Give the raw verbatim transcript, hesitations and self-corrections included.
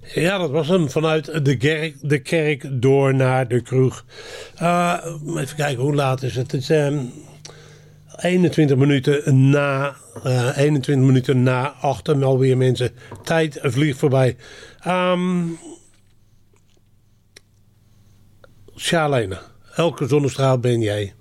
Ja, dat was hem. Vanuit de kerk, de kerk door naar de kroeg. Uh, even kijken, hoe laat is het? Het is um, eenentwintig minuten na, uh, eenentwintig minuten na acht. Alweer mensen. Tijd vliegt voorbij. Um, Charlene, elke zonnestraal ben jij.